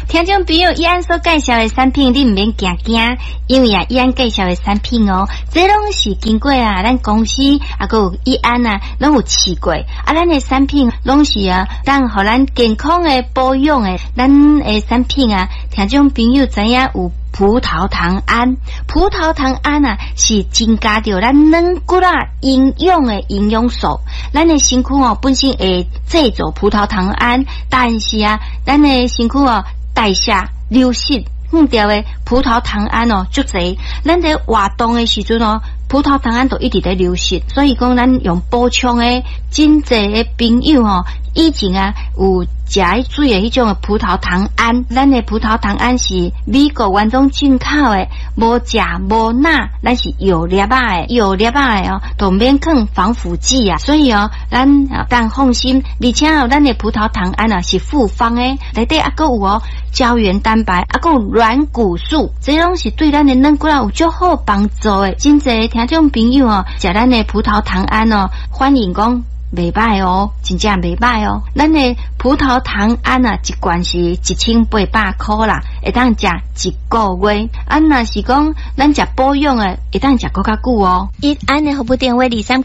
听众朋友，伊安所介绍的产品，你唔免惊惊，因为伊安介绍的产品这拢是经过咱公司还有伊安拢有试过，咱的产品拢是当互咱健康的保养的，咱的产品听众朋友知影有葡萄糖胺，葡萄糖胺是增加着咱软骨营养的营养素。咱的身躯本身会制造葡萄糖胺，但是咱的身躯代谢流失掉的葡萄糖胺足侪，咱在活动的时阵葡萄糖胺都一直在流失，所以讲咱用补充的真侪的朋友以前有食水的迄种葡萄糖胺，咱的葡萄糖胺是美国原装进口的，无食无钠，咱是有粒的，有粒的都免放防腐剂所以咱当放心，而且咱的葡萄糖胺是复方的，内底还佫有胶原蛋白，还佫有软骨素，这拢是对咱的软骨有足好帮助的。真侪听众朋友食咱的葡萄糖胺反映讲袂歹真正袂歹咱的葡萄糖胺一罐是1800块啦，会当食一个月。若是讲咱食保养的，会当食更加久伊安的服务电话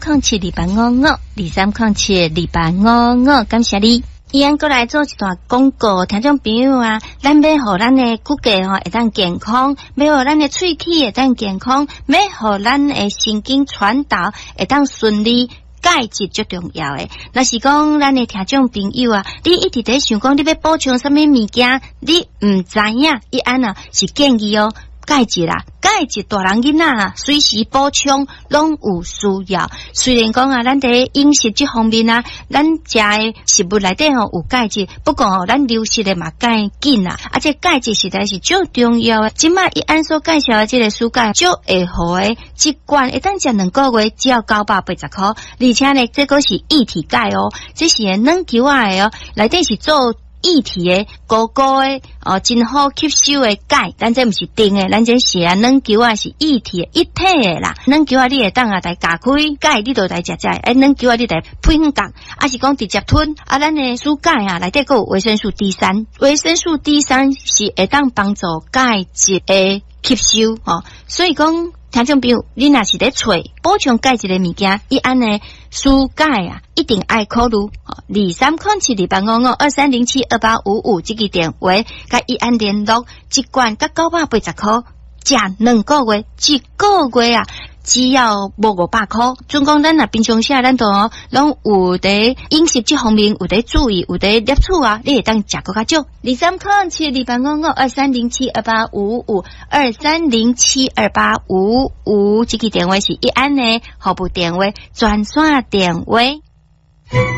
23072855，23072855，感谢你。伊安过来做一段广告，听众朋友咱要互咱的骨骼会当健康，要互咱的喙齿会当健康，要互咱的神经传导会当顺利。钙质最重要的，若是讲咱的听众朋友你一直在想讲你要补充什么物件，你唔知影，伊安是建议钙质钙质大人囡仔随时补充拢有需要。虽然讲咱在饮食这方面咱食的食物内底有钙质，不过咱流失的嘛介紧这钙质实在是最重要的。即卖伊安所介绍的这个蔬钙，就会好的一罐会当食2个月，只要980块，而且呢，这个是液体钙这是软球的内底是做液体的高高的真好吸收的钙，咱这不是定的，咱这是软球是液体的一体的啦。软球你会当来加开钙，你就来食软球你来配合角，是讲直接吞咱的蔬钙内底还有维生素 D3， 维生素 D3 是会当帮助钙质的吸收所以讲听众朋友，你若是咧找补充钙质的物件，伊安的蔬钙一定爱考虑23072855，23072855这个电话甲伊安联络，一罐甲980块，食2个月，一个月只要无500块。总讲咱平常时咱都拢有伫饮食这方面有伫注意，有伫摄取你会当食更加少。23072855，23072855，这个电话是伊安的服务电话，专线电话。